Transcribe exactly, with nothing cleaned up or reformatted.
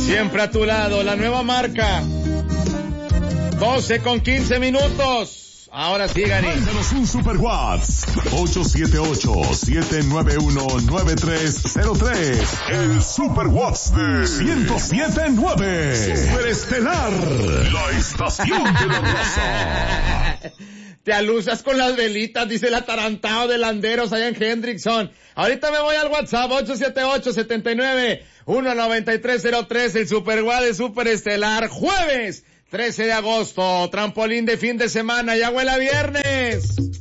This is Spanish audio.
Siempre a tu lado, la nueva marca. doce con quince minutos. Ahora sí, Gary. Mándanos un super WhatsApp. ocho siete ocho, siete nueve uno, nueve tres cero tres. El super WhatsApp de ciento siete punto nueve. Superestelar. La estación de la raza. Te alusas con las velitas, dice el atarantado de Landeros allá en Hendrickson. Ahorita me voy al WhatsApp, ocho siete ocho, siete nueve uno, nueve tres cero tres, el Super Guad de Superestelar, jueves trece de agosto, trampolín de fin de semana, ya huele a viernes.